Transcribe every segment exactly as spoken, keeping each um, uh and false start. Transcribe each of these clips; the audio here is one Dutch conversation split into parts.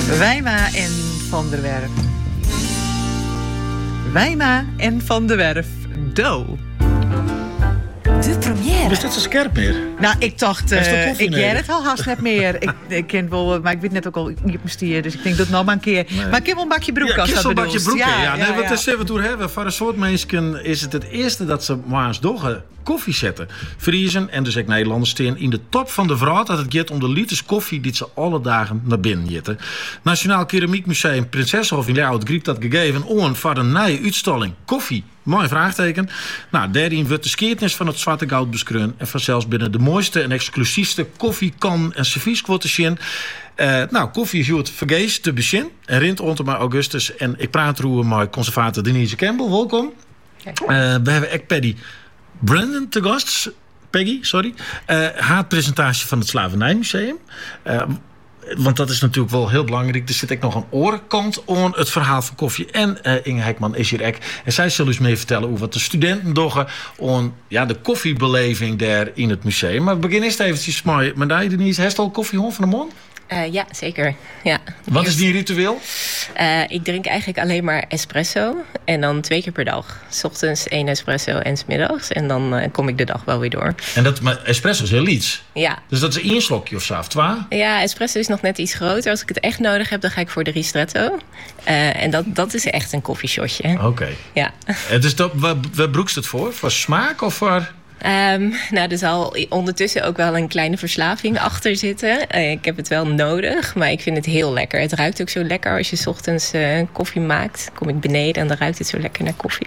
Wijma en Van der Werf. Wijma en Van der Werf. Do. De première. Is dat zo scherp meer? Nou, ik dacht, uh, ik nodig? ken het al haast net meer. ik, ik ken wel, maar ik weet net ook al niet op mijn stier. Dus ik denk dat nou maar een keer. Nee. Maar ik heb wel een bakje broek ja, als dat bedoelt. bakje broek, ja. ja, nee, ja, wat ja. is wat we hebben. Voor een soort mensen is het het eerste dat ze maar eens doggen koffie zetten. Vriezen en dus ook Nederlanders staan in de top van de vraag dat het gaat om de liters koffie die ze alle dagen naar binnen jitten. Nationaal Keramiek Museum Prinsessenhof in Leeuwarden griep dat gegeven on voor een nieuwe uitstalling koffie. Mooi vraagteken. Nou, daarin wordt de skeertnis van het zwarte goud beschreven en vanzelfs binnen de mooiste en exclusiefste koffiekan en servies kwotten. Uh, nou, koffie is het vergees te begin. En rint rondom augustus. En ik praat erover met conservator Denise Campbell. Welkom. Uh, we hebben ook Paddy Brandon te gast. Peggy, sorry. Uh, haar presentatie van het Slavernijmuseum. Uh, Want dat is natuurlijk wel heel belangrijk. Er zit ook nog een orenkant aan het verhaal van koffie. En uh, Inge Hekman is hier ook. En zij zal dus mee vertellen over wat de studenten doggen aan ja, de koffiebeleving daar in het museum. Maar we beginnen eerst eventjes mooi. Maar daar, Denise, heeft al koffie van de mond? Uh, ja, zeker. Ja. Wat is die ritueel? Uh, ik drink eigenlijk alleen maar espresso. En dan twee keer per dag. 's Ochtends één espresso en 's middags. En dan uh, kom ik de dag wel weer door. En dat, maar espresso is heel iets. Ja. Dus dat is één slokje of zo, of twee? Ja, espresso is nog net iets groter. Als ik het echt nodig heb, dan ga ik voor de ristretto. Uh, en dat, dat is echt een koffieshotje. Oké. Okay. Ja. En dus dat, waar, waar broekst het voor? Voor smaak of voor... Um, nou, er zal ondertussen ook wel een kleine verslaving achter zitten. Uh, ik heb het wel nodig, maar ik vind het heel lekker. Het ruikt ook zo lekker als je 's ochtends uh, koffie maakt. Kom ik beneden en dan ruikt het zo lekker naar koffie.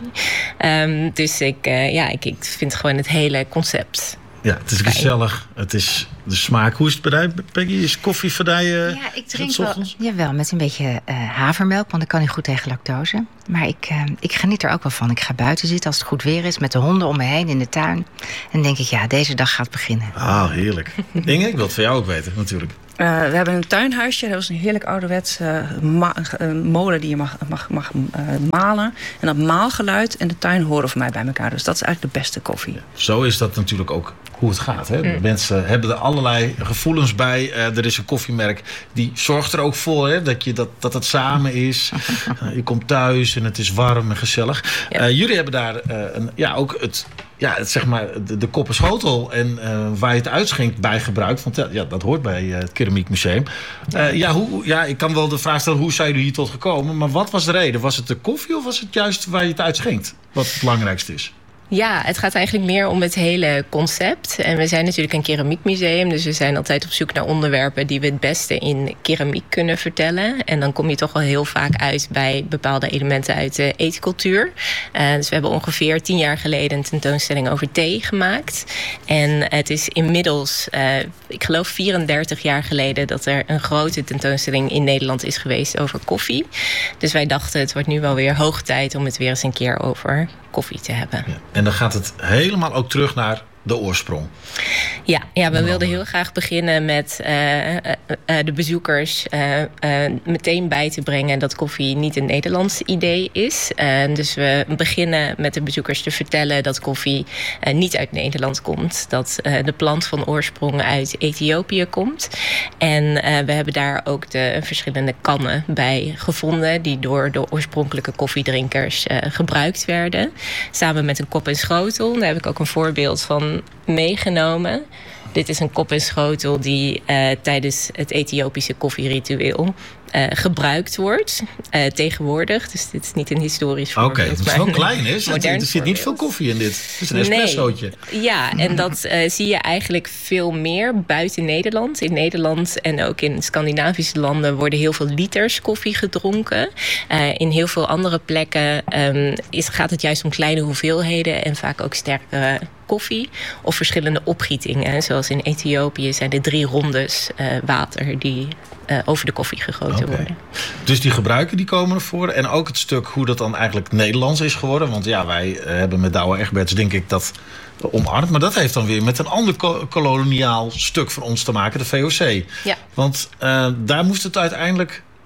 Um, dus ik, uh, ja, ik, ik vind gewoon het hele concept. Ja, het is fijn. Gezellig. Het is de smaak. Hoe is het bij jou, Peggy? Is koffie voor jou? Uh, ja, ik drink wel, jawel, met een beetje uh, havermelk, want ik kan niet goed tegen lactose. Maar ik, uh, ik geniet er ook wel van. Ik ga buiten zitten als het goed weer is, met de honden om me heen in de tuin. En denk ik, ja, deze dag gaat beginnen. Ah, heerlijk. Inge, ik wil het van jou ook weten, natuurlijk. Uh, we hebben een tuinhuisje. Dat is een heerlijk ouderwets uh, ma- uh, molen die je mag, mag, mag uh, malen. En dat maalgeluid en de tuin horen voor mij bij elkaar. Dus dat is eigenlijk de beste koffie. Ja, zo is dat natuurlijk ook hoe het gaat. Hè? Mm. Mensen hebben er allerlei gevoelens bij. Uh, er is een koffiemerk die zorgt er ook voor hè, dat, je, dat, dat het samen is. uh, je komt thuis en het is warm en gezellig. Ja. Uh, jullie hebben daar uh, een, ja, ook het... Ja, het, zeg maar de, de kop en schotel en uh, waar je het uitschenkt bij gebruikt. Want ja, dat hoort bij uh, het Keramiekmuseum. Uh, ja, hoe, ja, ik kan wel de vraag stellen, hoe zijn jullie hier tot gekomen? Maar wat was de reden? Was het de koffie of was het juist waar je het uitschenkt? Wat het belangrijkste is? Ja, het gaat eigenlijk meer om het hele concept. En we zijn natuurlijk een keramiekmuseum. Dus we zijn altijd op zoek naar onderwerpen die we het beste in keramiek kunnen vertellen. En dan kom je toch wel heel vaak uit bij bepaalde elementen uit de eetcultuur. Uh, dus we hebben ongeveer tien jaar geleden een tentoonstelling over thee gemaakt. En het is inmiddels, uh, ik geloof vierendertig jaar geleden, dat er een grote tentoonstelling in Nederland is geweest over koffie. Dus wij dachten, het wordt nu wel weer hoog tijd om het weer eens een keer over koffie te hebben. Ja, en dan gaat het helemaal ook terug naar de oorsprong. Ja, ja we wilden heel graag beginnen met uh, uh, uh, de bezoekers uh, uh, meteen bij te brengen dat koffie niet een Nederlands idee is. Uh, dus we beginnen met de bezoekers te vertellen dat koffie uh, niet uit Nederland komt. Dat uh, de plant van oorsprong uit Ethiopië komt. En uh, we hebben daar ook de verschillende kannen bij gevonden die door de oorspronkelijke koffiedrinkers uh, gebruikt werden. Samen met een kop en schotel. Daar heb ik ook een voorbeeld van meegenomen. Dit is een kop en schotel die uh, tijdens het Ethiopische koffieritueel uh, gebruikt wordt. Uh, tegenwoordig. Dus dit is niet een historisch voorbeeld. Oké, okay, het is wel klein, hè? Er zit niet veel koffie in dit. Het is een espressootje. Nee. Ja, en dat uh, zie je eigenlijk veel meer buiten Nederland. In Nederland en ook in Scandinavische landen worden heel veel liters koffie gedronken. Uh, in heel veel andere plekken um, is, gaat het juist om kleine hoeveelheden en vaak ook sterkere koffie of verschillende opgietingen. Zoals in Ethiopië zijn er drie rondes uh, water die uh, over de koffie gegoten okay. worden. Dus die gebruiken die komen ervoor. En ook het stuk hoe dat dan eigenlijk Nederlands is geworden. Want ja, wij uh, hebben met Douwe Egberts denk ik dat omarmd. Maar dat heeft dan weer met een ander ko- koloniaal stuk van ons te maken, de V O C. Ja. Want uh, daar moest het uiteindelijk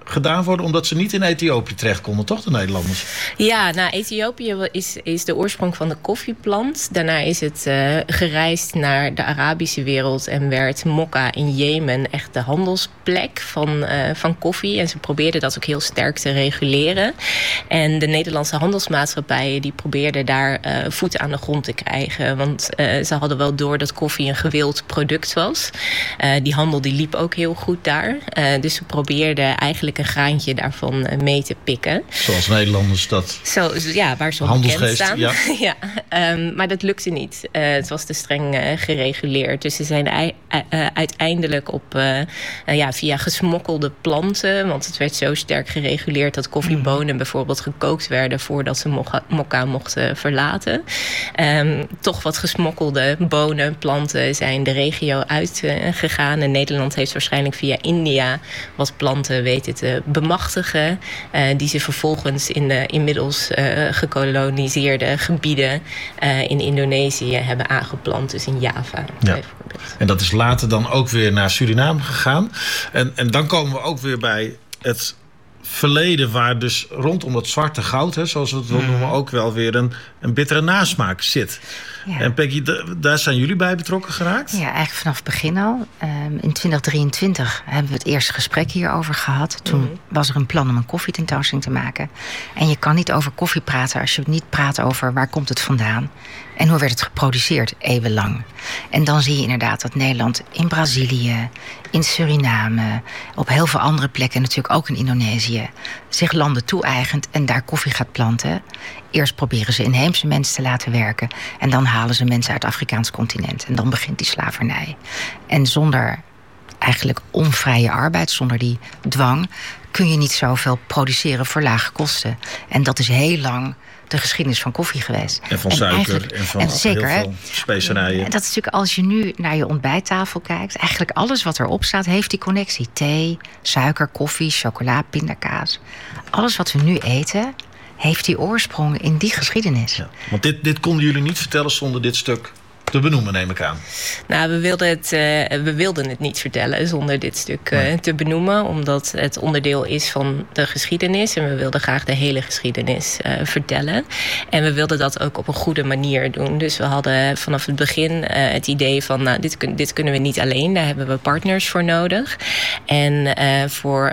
gedaan worden omdat ze niet in Ethiopië terecht konden, toch, de Nederlanders? Ja, nou, Ethiopië is, is de oorsprong van de koffieplant. Daarna is het uh, gereisd naar de Arabische wereld en werd Mokka in Jemen echt de handelsplek van, uh, van koffie. En ze probeerden dat ook heel sterk te reguleren. En de Nederlandse handelsmaatschappijen die probeerden daar uh, voet aan de grond te krijgen. Want uh, ze hadden wel door dat koffie een gewild product was. Uh, die handel die liep ook heel goed daar. Uh, dus ze probeerden eigenlijk een graantje daarvan mee te pikken. Zoals Nederlanders dat Zo, ja, waar ze op bekend staan. Ja. ja, um, maar dat lukte niet. Uh, het was te streng uh, gereguleerd. Dus ze zijn uh, uh, uiteindelijk op uh, uh, ja, via gesmokkelde planten. Want het werd zo sterk gereguleerd dat koffiebonen mm. bijvoorbeeld gekookt werden voordat ze Mokka, Mokka mochten verlaten. Um, toch wat gesmokkelde bonen, planten zijn de regio uitgegaan. Uh, en Nederland heeft waarschijnlijk via India wat planten weten te bemachtigen. Uh, die ze vervolgens in de inmiddels uh, gekoloniseerde gebieden uh, in Indonesië hebben aangeplant. Dus in Java ja. bijvoorbeeld. En dat is later dan ook weer naar Suriname gegaan. En, en dan komen we ook weer bij het verleden waar dus rondom dat zwarte goud, hè, zoals we het wel noemen, ook wel weer een, een bittere nasmaak zit. Ja. En Peggy, d- daar zijn jullie bij betrokken geraakt? Ja, eigenlijk vanaf het begin al. Um, in twintig drieëntwintig hebben we het eerste gesprek hierover gehad. Toen mm-hmm. was er een plan om een koffietentoonstelling te maken. En je kan niet over koffie praten als je niet praat over waar komt het vandaan. En hoe werd het geproduceerd, eeuwenlang. En dan zie je inderdaad dat Nederland in Brazilië, in Suriname, op heel veel andere plekken, natuurlijk ook in Indonesië, zich landen toe-eigent en daar koffie gaat planten. Eerst proberen ze inheemse mensen te laten werken en dan halen ze mensen uit het Afrikaans continent. En dan begint die slavernij. En zonder eigenlijk onvrije arbeid, zonder die dwang, kun je niet zoveel produceren voor lage kosten. En dat is heel lang de geschiedenis van koffie geweest. En van en suiker en van en zeker, heel veel specerijen. En dat is natuurlijk, als je nu naar je ontbijttafel kijkt, eigenlijk alles wat erop staat heeft die connectie. Thee, suiker, koffie, chocola, pindakaas. Alles wat we nu eten heeft die oorsprong in die geschiedenis. Ja, want dit, dit konden jullie niet vertellen zonder dit stuk te benoemen, neem ik aan. Nou, we wilden het, uh, we wilden het niet vertellen zonder dit stuk uh, nee. te benoemen, omdat het onderdeel is van de geschiedenis en we wilden graag de hele geschiedenis uh, vertellen. En we wilden dat ook op een goede manier doen. Dus we hadden vanaf het begin uh, het idee van, nou, dit, kun, dit kunnen we niet alleen, daar hebben we partners voor nodig. En uh, voor